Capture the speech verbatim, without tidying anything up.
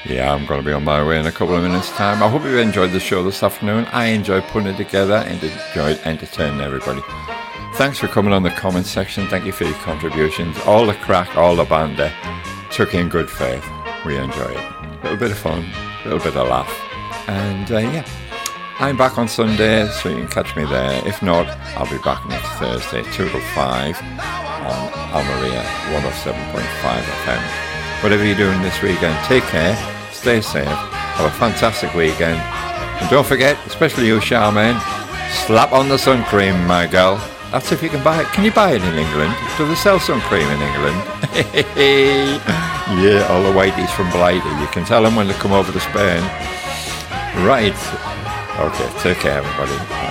Yeah, I'm going to be on my way in a couple of minutes' time. I hope you enjoyed the show this afternoon. I enjoyed putting it together and enjoyed entertaining everybody. Thanks for coming on the comment section. Thank you for your contributions. All the crack, all the banter. Took in good faith. We enjoy it. A little bit of fun, a little bit of laugh. And uh, yeah, I'm back on Sunday, so you can catch me there. If not, I'll be back next Thursday, two to five on Almeria one oh seven point five F M. Whatever you're doing this weekend, take care, stay safe, have a fantastic weekend. And don't forget, especially you, Charmaine, slap on the sun cream, my gal. That's if you can buy it. Can you buy it in England? Do they sell sun cream in England? Yeah, all the whiteys from Blighty. You can tell them when they come over to Spain. Right. Okay, take care, everybody.